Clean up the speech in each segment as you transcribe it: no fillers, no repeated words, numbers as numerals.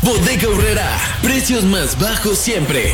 Bodega Aurrera, precios más bajos siempre.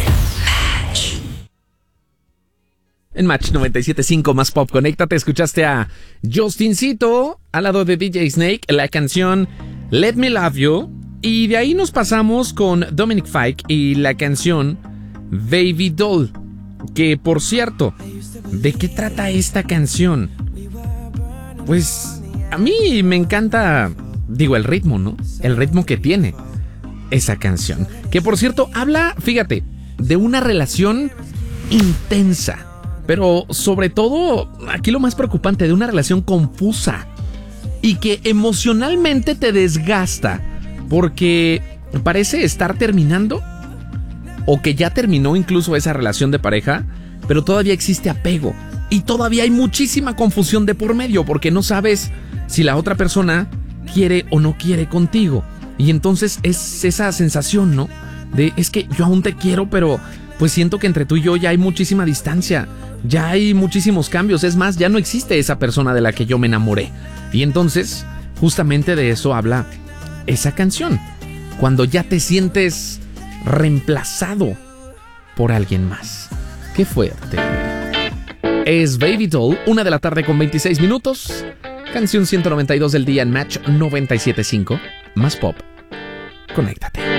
En Match 97.5 más pop, conéctate. Escuchaste a Justincito al lado de DJ Snake, la canción Let Me Love You. Y de ahí nos pasamos con Dominic Fike y la canción Baby Doll. Que por cierto, ¿de qué trata esta canción? Pues a mí me encanta, el ritmo, ¿no? El ritmo que tiene esa canción. Que por cierto, habla, fíjate, de una relación intensa. Pero sobre todo, aquí lo más preocupante, de una relación confusa y que emocionalmente te desgasta porque parece estar terminando o que ya terminó incluso esa relación de pareja, pero todavía existe apego y todavía hay muchísima confusión de por medio porque no sabes si la otra persona quiere o no quiere contigo. Y entonces es esa sensación, ¿no? De es que yo aún te quiero, pero pues siento que entre tú y yo ya hay muchísima distancia. Ya hay muchísimos cambios, es más, ya no existe esa persona de la que yo me enamoré. Y entonces, justamente de eso habla esa canción. Cuando ya te sientes reemplazado por alguien más. ¡Qué fuerte! Es Baby Doll, 1 de la tarde con 26 minutos. Canción 192 del día en Match 97.5. Más pop. Conéctate.